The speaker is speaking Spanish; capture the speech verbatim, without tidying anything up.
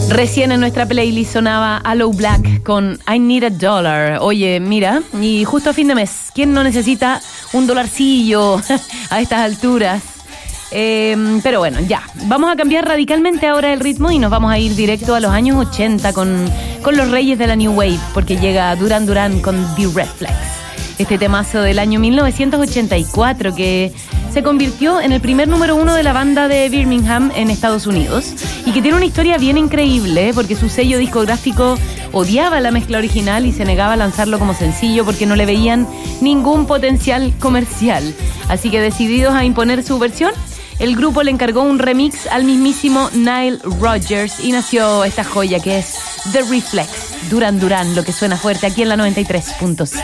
Recién en nuestra playlist sonaba Aloe Black con I Need a Dollar. Oye, mira, y justo a fin de mes, ¿quién no necesita un dolarcillo a estas alturas? Eh, pero bueno, ya, vamos a cambiar radicalmente ahora el ritmo y nos vamos a ir directo a los años ochenta con, con los reyes de la New Wave, porque llega Duran Duran con The Reflex. Este temazo del año mil novecientos ochenta y cuatro que se convirtió en el primer número uno de la banda de Birmingham en Estados Unidos y que tiene una historia bien increíble porque su sello discográfico odiaba la mezcla original y se negaba a lanzarlo como sencillo porque no le veían ningún potencial comercial. Así que decididos a imponer su versión, el grupo le encargó un remix al mismísimo Nile Rodgers y nació esta joya que es The Reflex, Duran Duran, lo que suena fuerte aquí en la noventa y tres punto cinco.